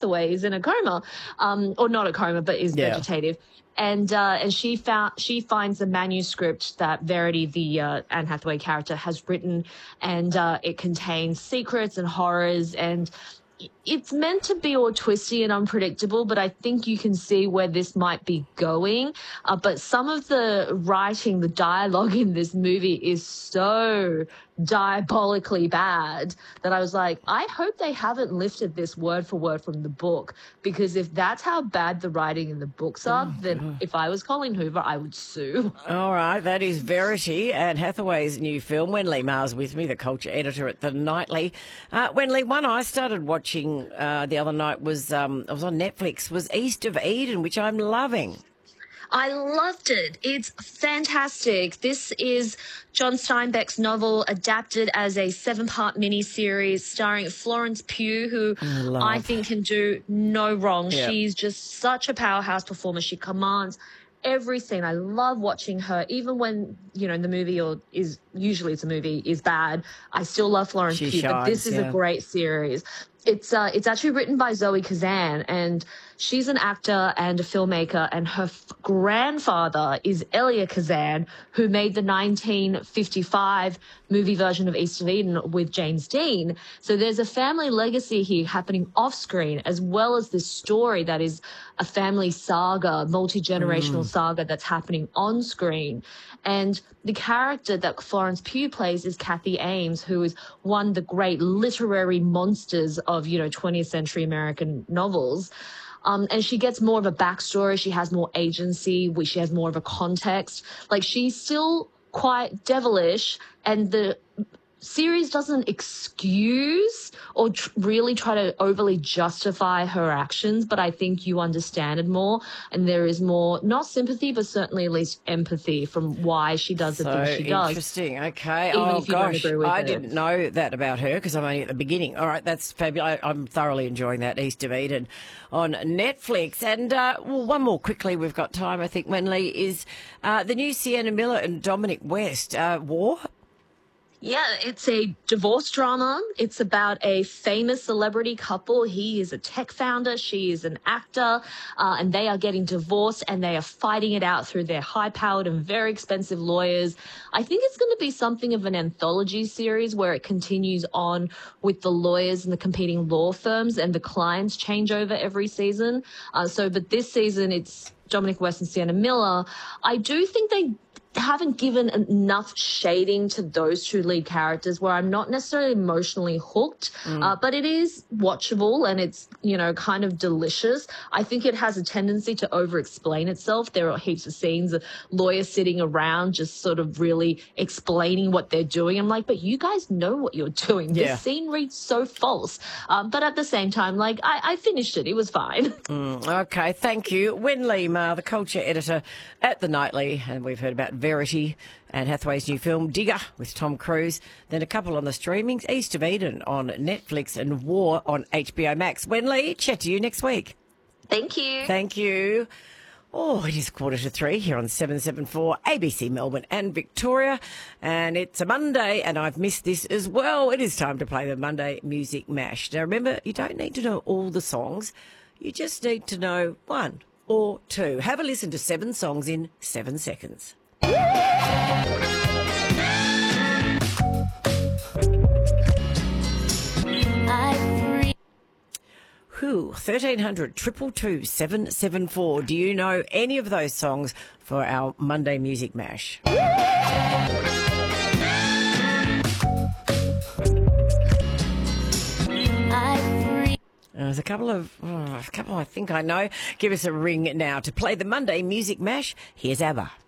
Hathaway is in a coma, or not a coma, but is vegetative. And she finds the manuscript that Verity, the Anne Hathaway character, has written, and it contains secrets and horrors, and it's meant to be all twisty and unpredictable, but I think you can see where this might be going. But some of the writing, the dialogue in this movie is so diabolically bad that I was like, I hope they haven't lifted this word for word from the book, because if that's how bad the writing in the books are, then if I was Colleen Hoover, I would sue. All right, that is Verity, Anne Hathaway's new film. Wenley Maher's with me, the culture editor at The Nightly. Wenley, one I started watching the other night was, I was on Netflix, was East of Eden, which I'm loving. I loved it. It's fantastic. This is John Steinbeck's novel adapted as a 7-part miniseries starring Florence Pugh, who I think can do no wrong. Yep. She's just such a powerhouse performer. She commands everything. I love watching her, even when, you know, the movie is bad. I still love Florence Pugh, but this is a great series. It's actually written by Zoe Kazan, and she's an actor and a filmmaker, and her grandfather is Elia Kazan, who made the 1955 movie version of East of Eden with James Dean. So there's a family legacy here happening off screen, as well as this story that is a family saga, multi-generational saga that's happening on screen. And the character that Florence Pugh plays is Kathy Ames, who is one of the great literary monsters of, you know, 20th century American novels. And she gets more of a backstory. She has more agency. She has more of a context. Like, she's still quite devilish, and the series doesn't excuse or really try to overly justify her actions, but I think you understand it more, and there is more, not sympathy, but certainly at least empathy from why she does the things she does. Interesting. Okay. Even if you don't agree with I it. didn't know that about her because I'm only at the beginning. All right, that's fabulous. I'm thoroughly enjoying that, East of Eden on Netflix. And one more quickly, we've got time, I think, Wenley, is the new Sienna Miller and Dominic West, War. Yeah, it's a divorce drama. It's about a famous celebrity couple. He is a tech founder. She is an actor, and they are getting divorced, and they are fighting it out through their high-powered and very expensive lawyers. I think it's going to be something of an anthology series where it continues on with the lawyers and the competing law firms, and the clients change over every season. But this season, it's Dominic West and Sienna Miller. I do think they haven't given enough shading to those two lead characters where I'm not necessarily emotionally hooked, but it is watchable, and it's, you know, kind of delicious. I think it has a tendency to over-explain itself. There are heaps of scenes of lawyers sitting around just sort of really explaining what they're doing. I'm like, but you guys know what you're doing. Yeah. This scene reads so false. But at the same time, like, I finished it. It was fine. Okay, thank you. Wenley Maher, the culture editor at The Nightly, and we've heard about Verity, Anne Hathaway's new film Digger with Tom Cruise, then a couple on the streamings, East of Eden on Netflix and War on HBO Max. Wenley, chat to you next week. Thank you. Thank you. Oh, it is 2:45 here on 774 ABC Melbourne and Victoria, and it's a Monday, and I've missed this as well. It is time to play the Monday Music Mash. Now remember, you don't need to know all the songs, you just need to know one or two. Have a listen to 7 songs in 7 seconds. Who? 1300 222 774. Do you know any of those songs for our Monday Music Mash? There's a couple I think I know. Give us a ring now to play the Monday Music Mash. Here's ABBA.